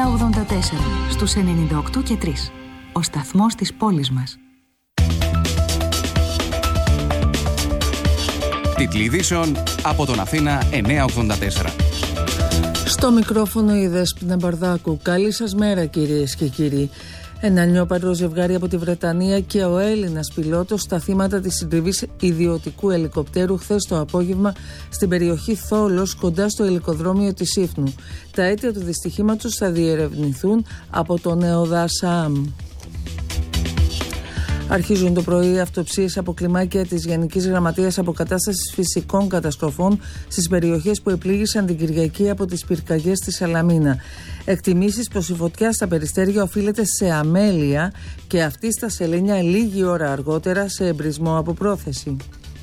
984 στους 98 και 3. Ο σταθμός της πόλης μας. Τίτλοι ειδήσεων από τον Αθήνα 984. Στο μικρόφωνο η Δέσποινα Μπαρδάκου. Καλή σας μέρα κυρίες και κύριοι. Ένα νιώπαντρο ζευγάρι από τη Βρετανία και ο Έλληνας πιλότος στα θύματα της συντριβής ιδιωτικού ελικοπτέρου χθες το απόγευμα στην περιοχή Θόλος κοντά στο ελικοδρόμιο της Σύφνου. Τα αίτια του δυστυχήματος θα διερευνηθούν από το ΝΕΟΔΑΣΑΑΜ. Αρχίζουν το πρωί αυτοψίες από κλιμάκια της Γενικής Γραμματείας Αποκατάστασης Φυσικών Καταστροφών στις περιοχές που επλήγησαν την Κυριακή από τις πυρκαγιές στη Σαλαμίνα. Εκτιμήσεις πως η φωτιά στα Περιστέρια οφείλεται σε αμέλεια και αυτή στα Σελένια λίγη ώρα αργότερα σε εμπρισμό από πρόθεση.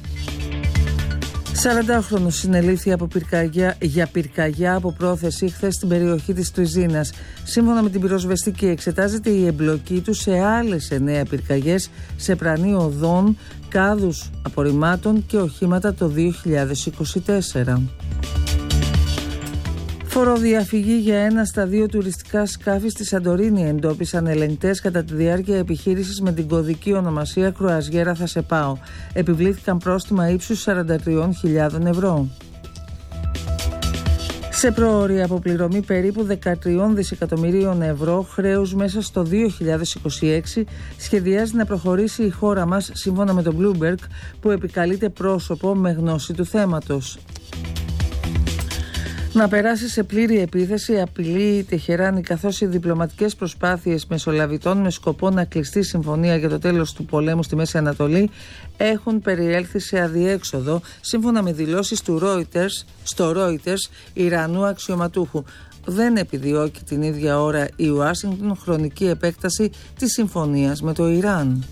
40χρονος συνελήφθη για πυρκαγιά από πρόθεση χθες στην περιοχή της Τουιζίνας. Σύμφωνα με την πυροσβεστική, εξετάζεται η εμπλοκή του σε άλλες 9 πυρκαγιές σε πρανή οδών, κάδους απορριμμάτων και οχήματα το 2024. Φοροδιαφυγή για ένα στα 2 τουριστικά σκάφη στη Σαντορίνη εντόπισαν ελεγκτές κατά τη διάρκεια επιχείρησης με την κωδική ονομασία Κρουαζιέρα Θα Σε Πάω. Επιβλήθηκαν πρόστιμα ύψους 43.000 ευρώ. Σε πρόωρη αποπληρωμή περίπου 13 δισεκατομμυρίων ευρώ χρέους μέσα στο 2026 σχεδιάζει να προχωρήσει η χώρα μας, σύμφωνα με το Bloomberg, που επικαλείται πρόσωπο με γνώση του θέματος. Να περάσει σε πλήρη επίθεση απειλεί η Τεχεράνη, καθώς οι διπλωματικές προσπάθειες μεσολαβητών με σκοπό να κλειστεί συμφωνία για το τέλος του πολέμου στη Μέση Ανατολή έχουν περιέλθει σε αδιέξοδο, σύμφωνα με δηλώσεις του στο Reuters Ιρανού αξιωματούχου. Δεν επιδιώκει την ίδια ώρα η Ουάσιγκτον χρονική επέκταση της συμφωνίας με το Ιράν.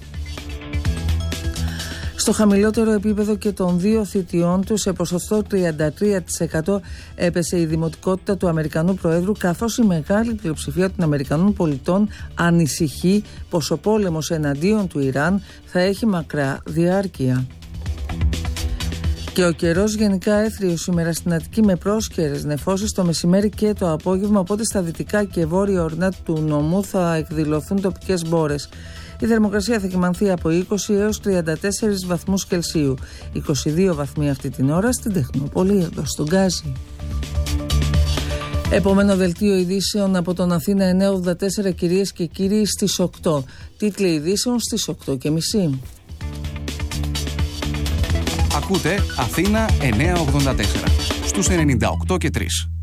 Στο χαμηλότερο επίπεδο και των 2 θητιών του, σε ποσοστό 33%, έπεσε η δημοτικότητα του Αμερικανού Προέδρου, καθώς η μεγάλη πλειοψηφία των Αμερικανών πολιτών ανησυχεί πως ο πόλεμος εναντίον του Ιράν θα έχει μακρά διάρκεια. Και ο καιρός γενικά έθριος σήμερα στην Αττική με πρόσκαιρες νεφώσεις το μεσημέρι και το απόγευμα, οπότε στα δυτικά και βόρεια ορεινά του νομού θα εκδηλωθούν τοπικές μπόρες. Η θερμοκρασία θα κυμανθεί από 20 έως 34 βαθμούς Κελσίου. 22 βαθμοί αυτή την ώρα στην Τεχνόπολη, εδώ στον Γκάζι. Επόμενο δελτίο ειδήσεων από τον Αθήνα 984, κυρίες και κύριοι, στις 8. Τίτλοι ειδήσεων στις 8:30. Ακούτε Αθήνα 984 στους 98 και 3.